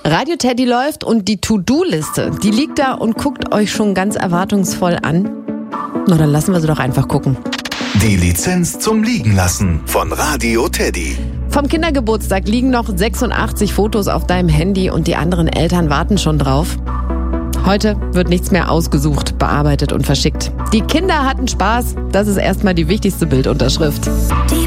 Radio Teddy läuft und die To-Do-Liste, die liegt da und guckt euch schon ganz erwartungsvoll an. Na, dann lassen wir sie doch einfach gucken. Die Lizenz zum Liegenlassen von Radio Teddy. Vom Kindergeburtstag liegen noch 86 Fotos auf deinem Handy und die anderen Eltern warten schon drauf. Heute wird nichts mehr ausgesucht, bearbeitet und verschickt. Die Kinder hatten Spaß, das ist erstmal die wichtigste Bildunterschrift. Die